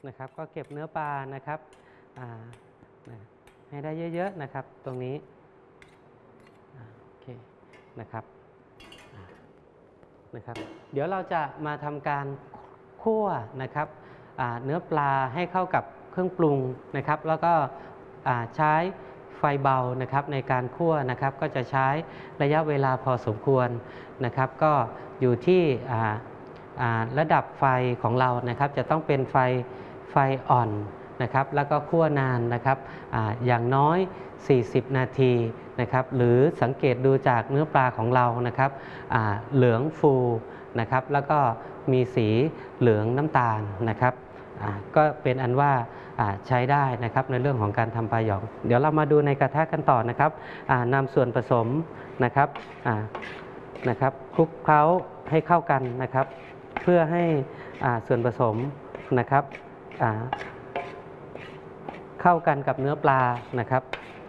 นะครับก็เก็บเนื้อปลานะครับให้ได้เยอะๆนะครับตรงนี้โอเคนะครับเดี๋ยวเราจะมาทำการคั่วนะครับเนื้อปลาให้เข้ากับเครื่องปรุงนะครับแล้วก็ใช้ไฟเบานะครับในการคั่วนะครับก็จะใช้ระยะเวลาพอสมควรนะครับก็อยู่ที่ระดับไฟของเรานะครับจะต้องเป็นไฟอ่อนนะครับแล้วก็คั่วนานนะครับอย่างน้อย40 นาทีนะครับหรือสังเกตดูจากเนื้อปลาของเรานะครับเหลืองฟูนะครับแล้วก็มีสีเหลืองน้ำตาลนะครับก็เป็นอันว่าใช้ได้นะครับในเรื่องของการทำปลาหยองเดี๋ยวเรามาดูในกระทะกันต่อนะครับนำส่วนผสมนะครับคลุกเคล้าให้เข้ากันนะครับเพื่อให้ส่วนผสมนะครับเข้ากันกับเนื้อปลานะครับ